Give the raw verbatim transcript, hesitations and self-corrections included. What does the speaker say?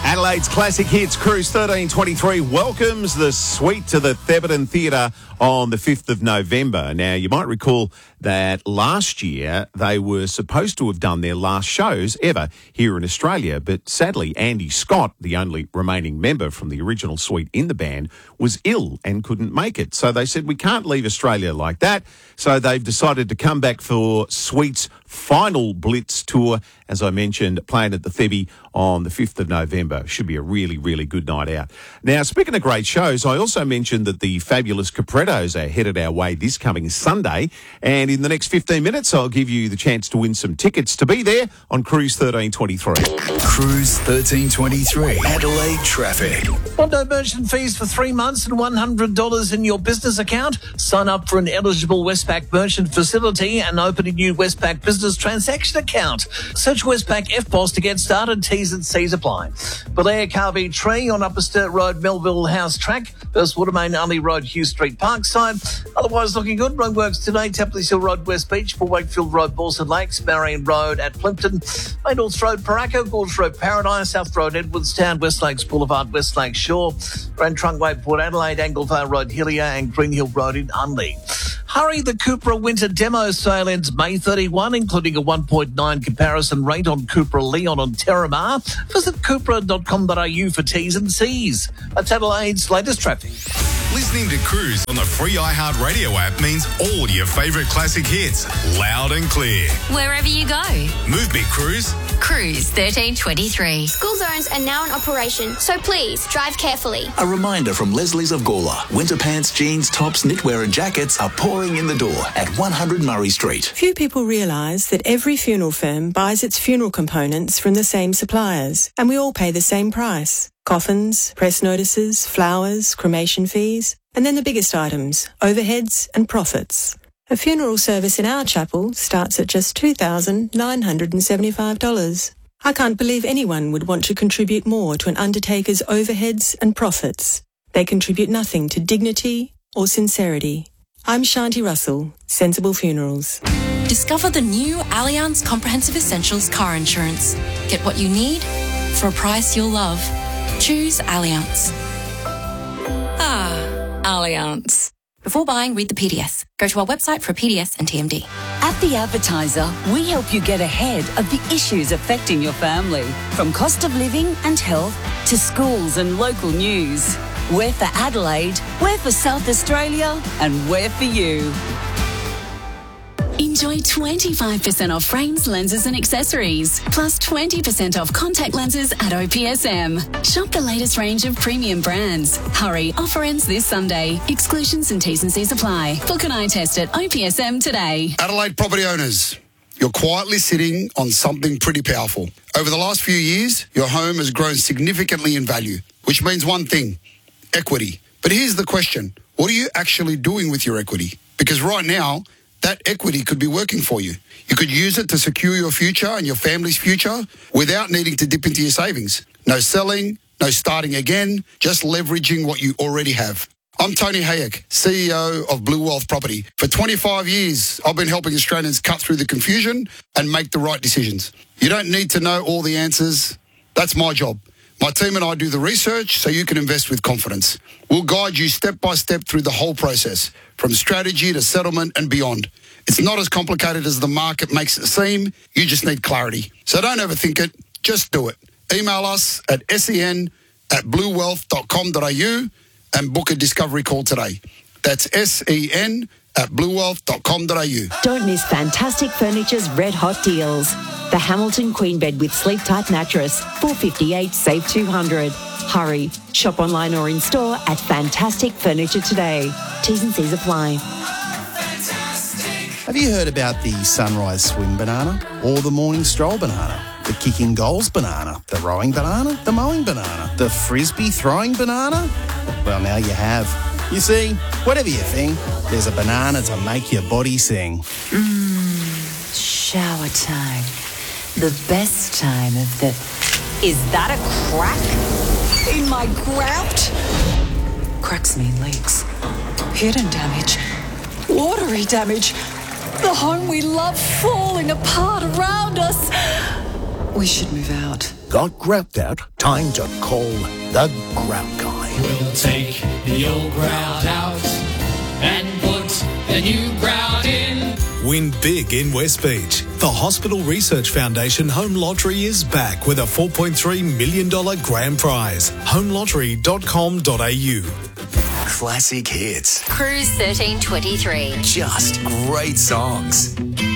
Adelaide's Classic Hits Cruise thirteen twenty-three welcomes the Sweet to the Thebarton Theatre on the fifth of November. Now, you might recall that last year they were supposed to have done their last shows ever here in Australia, but sadly Andy Scott, the only remaining member from the original Sweet in the band, was ill and couldn't make it. So they said, we can't leave Australia like that. So they've decided to come back for Sweet's final Blitz tour, as I mentioned, playing at the Thebby on the fifth of November. Should be a really, really good night out. Now, speaking of great shows, I also mentioned that the fabulous Caprettos are headed our way this coming Sunday, and in the next fifteen minutes, I'll give you the chance to win some tickets to be there on Cruise thirteen twenty-three. Cruise thirteen twenty-three, Adelaide traffic. Want no merchant fees for three months and one hundred dollars in your business account? Sign up for an eligible Westpac merchant facility and open a new Westpac business transaction account. Search Westpac F P O S to get started. T's and C's apply. Belair Carvey Tree on Upper Sturt Road, Melville House Track. First Watermain Ali Road, Hugh Street, Parkside. Otherwise looking good. Roadworks today, Tapley Hill Road, West Beach, for Wakefield Road, Balsall Lakes, Marion Road at Plimpton, Main North Road, Paracco, Gorge Road, Paradise, South Road, Edwardstown, West Lakes Boulevard, West Lakes Shore, Grand Trunk Way, Port Adelaide, Anglevale Road, Hillier, and Green Hill Road in Unley. Hurry, the Cupra Winter Demo Sale ends May thirty-first, including a one point nine comparison rate on Cupra Leon on Terramar. Visit cupra dot com dot a u for T's and C's. That's Adelaide's latest traffic. Listening to Cruise on the free iHeartRadio app means all your favourite classic hits, loud and clear. Wherever you go. Move me, Cruise. Cruise thirteen twenty-three. School zones are now in operation, so please drive carefully. A reminder from Leslie's of Gawler. Winter pants, jeans, tops, knitwear and jackets are pouring in the door at one hundred Murray Street. Few people realise that every funeral firm buys its funeral components from the same suppliers, and we all pay the same price. Coffins, press notices, flowers, cremation fees, and then the biggest items, overheads and profits. A funeral service in our chapel starts at just two thousand nine hundred seventy-five dollars. I can't believe anyone would want to contribute more to an undertaker's overheads and profits. They contribute nothing to dignity or sincerity. I'm Shanti Russell, Sensible Funerals. Discover the new Allianz Comprehensive Essentials car insurance. Get what you need for a price you'll love. Choose Allianz. Ah, Allianz. Before buying, read the P D S. Go to our website for a P D S and T M D. At The Advertiser, we help you get ahead of the issues affecting your family. From cost of living and health to schools and local news. We're for Adelaide, we're for South Australia, and we're for you. Enjoy twenty-five percent off frames, lenses and accessories, plus twenty percent off contact lenses at O P S M. Shop the latest range of premium brands. Hurry, offer ends this Sunday. Exclusions and T's and C's apply. Book an eye test at O P S M today. Adelaide property owners, you're quietly sitting on something pretty powerful. Over the last few years, your home has grown significantly in value, which means one thing, equity. But here's the question, what are you actually doing with your equity? Because right now, that equity could be working for you. You could use it to secure your future and your family's future without needing to dip into your savings. No selling, no starting again, just leveraging what you already have. I'm Tony Hayek, C E O of Blue Wealth Property. For twenty-five years, I've been helping Australians cut through the confusion and make the right decisions. You don't need to know all the answers. That's my job. My team and I do the research so you can invest with confidence. We'll guide you step by step through the whole process, from strategy to settlement and beyond. It's not as complicated as the market makes it seem. You just need clarity. So don't overthink it. Just do it. Email us at sen at bluewealth dot com dot a u and book a discovery call today. That's sen at bluewealth dot com dot a u. Don't miss Fantastic Furniture's red hot deals. The Hamilton Queen Bed with Sleep Tight Mattress, four fifty-eight, save two hundred. Hurry. Shop online or in store at Fantastic Furniture today. T's and C's apply. Have you heard about the sunrise swing banana or the morning stroll banana? The kicking goals banana, the rowing banana, the mowing banana, the frisbee throwing banana? Well, now you have. You see, whatever you think, there's a banana to make your body sing. Mmm, shower time. The best time of the... Is that a crack in my grout? Cracks mean leaks. Hidden damage. Watery damage. The home we love falling apart around us. We should move out. Got grout out? Time to call the Grout Guy. We'll take the old grout out and put the new grout in. Win big in West Beach. The Hospital Research Foundation Home Lottery is back with a four point three million dollars grand prize. home lottery dot com dot a u. Classic hits. Cruise thirteen twenty-three. Just great songs.